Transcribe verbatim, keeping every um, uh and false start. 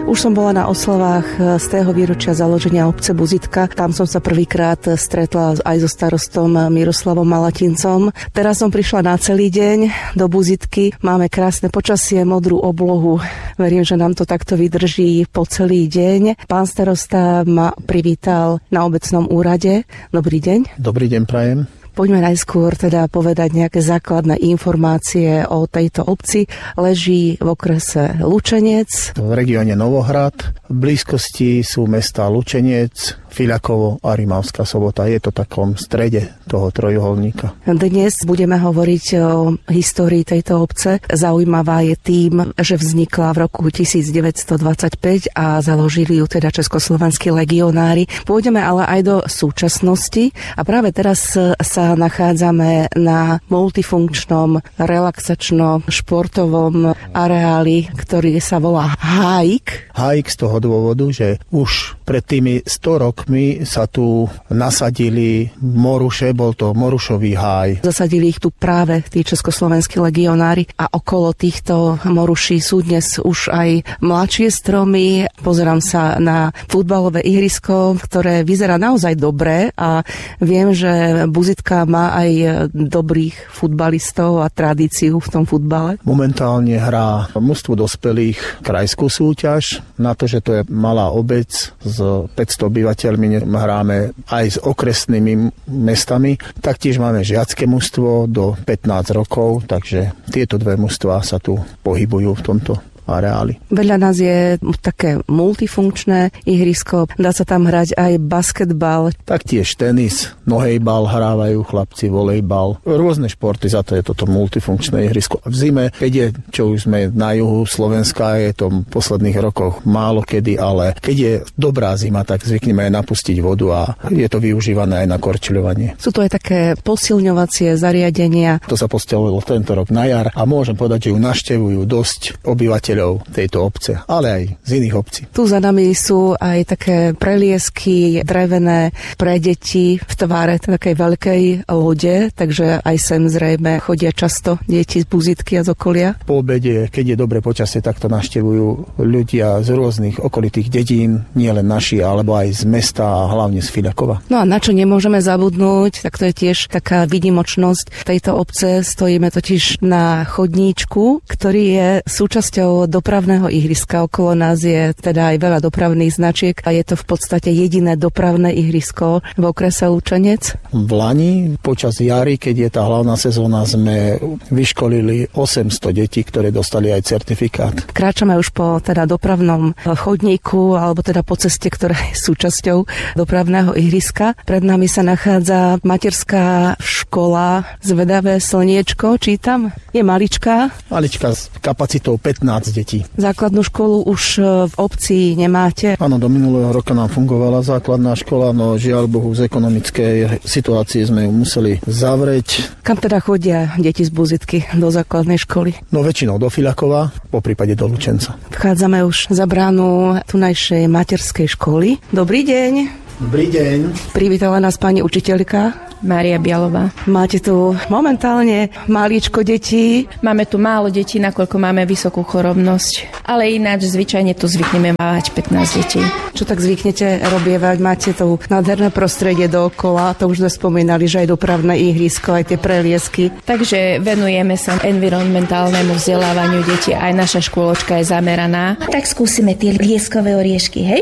Už som bola na oslavách z tého výročia založenia obce Buzitka. Tam som sa prvýkrát stretla aj so starostom Miroslavom Malatincom. Teraz som prišla na celý deň do Buzitky. Máme krásne počasie, modrú oblohu. Verím, že nám to takto vydrží po celý deň. Pán starosta ma privítal na obecnom úrade. Dobrý deň. Dobrý deň, prajem. Poďme najskôr teda povedať nejaké základné informácie o tejto obci. Leží v okrese Lučenec. V regióne Novohrad. V blízkosti sú mestá Lučenec, Fiľakovo a Rimavská Sobota. Je to v takom strede toho trojuholníka. Dnes budeme hovoriť o histórii tejto obce. Zaujímavá je tým, že vznikla v roku devätnásťstodvadsaťpäť a založili ju teda československí legionári. Pôjdeme ale aj do súčasnosti a práve teraz sa nachádzame na multifunkčnom, relaxačnom, športovom areáli, ktorý sa volá Hájik. Hájik z toho dôvodu, že už pred tými sto rokmi sa tu nasadili moruše, bol to morušový háj. Zasadili ich tu práve tí československí legionári a okolo týchto moruší sú dnes už aj mladšie stromy. Pozerám sa na futbalové ihrisko, ktoré vyzerá naozaj dobre a viem, že Buzitka má aj dobrých futbalistov a tradíciu v tom futbale. Momentálne hrá mužstvo dospelých krajskú súťaž. Na to, že to je malá obec s päťsto obyvateľmi, hráme aj s okresnými mestami. Taktiež máme žiacké mužstvo do pätnásť rokov, takže tieto dve mužstvá sa tu pohybujú v tomto areáli. Vedľa nás je také multifunkčné ihrisko. Dá sa tam hrať aj basketbal. Taktiež tenis, nohejbal hrávajú chlapci, volejbal. Rôzne športy, za to je toto multifunkčné ihrisko. V zime, keď je, čo už sme na juhu Slovenska, je to v posledných rokoch málo kedy, ale keď je dobrá zima, tak zvykneme aj napustiť vodu a je to využívané aj na korčľovanie. Sú to aj také posilňovacie zariadenia. To sa postavilo tento rok na jar a môžem povedať, že ju navštevujú dosť obyvateľov tejto obce, ale aj z iných obcí. Tu za nami sú aj také preliesky drevené pre deti v tvare takej veľkej lode, takže aj sem zrejme chodia často deti z Buzitky a z okolia. Po obede, keď je dobre počasie, tak to navštevujú ľudia z rôznych okolitých dedín, nielen naši, alebo aj z mesta a hlavne z Fiľakova. No a na čo nemôžeme zabudnúť, tak to je tiež taká výnimočnosť tejto obce. Stojíme totiž na chodníčku, ktorý je súčasťou dopravného ihriska. Okolo nás je teda aj veľa dopravných značiek a je to v podstate jediné dopravné ihrisko v okrese Lučenec. V Lani počas jary, keď je tá hlavná sezóna, sme vyškolili osemsto detí, ktoré dostali aj certifikát. Kráčame už po teda dopravnom chodníku alebo teda po ceste, ktorá je súčasťou dopravného ihriska. Pred nami sa nachádza materská škola Zvedavé slniečko. Čítam, je maličká. Maličká s kapacitou pätnásť detí. Základnú školu už v obci nemáte? Áno, do minulého roka nám fungovala základná škola, no žiaľ Bohu z ekonomickej situácie sme ju museli zavrieť. Kam teda chodia deti z Buzitky do základnej školy? No väčšinou do Fiľakova, po prípade do Lučenca. Vchádzame už za bránu tunajšej materskej školy. Dobrý deň. Dobrý deň. Privítala nás pani učiteľka Mária Bialová. Máte tu momentálne maličko detí. Máme tu málo detí, nakoľko máme vysokú chorobnosť. Ale ináč zvyčajne tu zvykneme mávať pätnásť detí. Čo tak zvyknete robievať? Máte tu nádherné prostredie dookola. To už sme spomínali, že aj dopravné ihrisko, aj tie preliesky. Takže venujeme sa environmentálnemu vzdelávaniu detí. Aj naša škôločka je zameraná. Tak skúsime tie lieskové oriešky, hej?